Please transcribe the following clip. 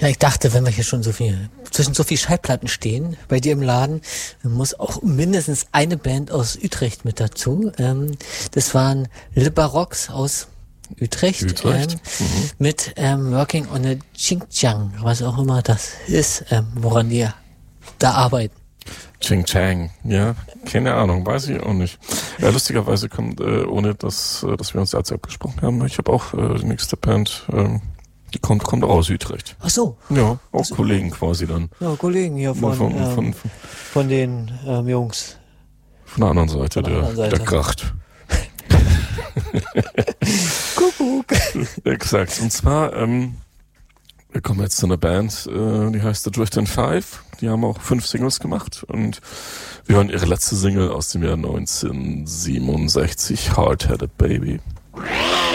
Na, ich dachte, wenn wir hier schon zwischen so viel Schallplatten stehen, bei dir im Laden, dann muss auch mindestens eine Band aus Utrecht mit dazu. Das waren Le Baroques aus Utrecht. Mit Working on a Xinjiang, was auch immer das ist, woran die da arbeiten. Xinjiang, ja, keine Ahnung, weiß ich auch nicht. Ja, lustigerweise kommt, ohne dass wir uns dazu abgesprochen haben, ich habe auch die nächste Band, die kommt auch aus Utrecht. Ach so. Ja, auch Kollegen quasi dann. Ja, Kollegen hier von den Jungs. Von der anderen Seite, der Kracht. Kuckuck. Exakt. Und zwar, wir kommen jetzt zu einer Band, die heißt The Drift and Five. Die haben auch 5 Singles gemacht und wir hören ihre letzte Single aus dem Jahr 1967, Hard-Headed Baby.